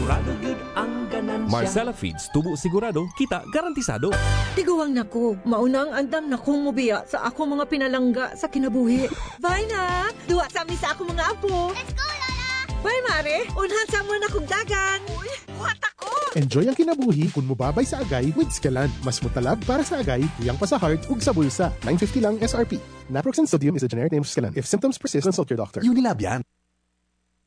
sigurado gyud ang ganansya. Marcella Feeds, tubo sigurado, kita garantisado. Tiguang nako, maunang andam na kong mubiya sa ako mga pinalangga sa kinabuhi. Bye na! Duwa sa amin sa ako mga apo. Let's go, Lola! Bye, Mare! Unhan sa mo na kong dagan. Uy, buhat ako! Enjoy ang kinabuhi kung mubabay sa agay with Scalan. Mas mutalab para sa agay, tuyang pa sa heart ug sa bulsa. $9.50 lang SRP. Naproxen sodium is a generic name of Scalan. If symptoms persist, consult your doctor. Unilab yan.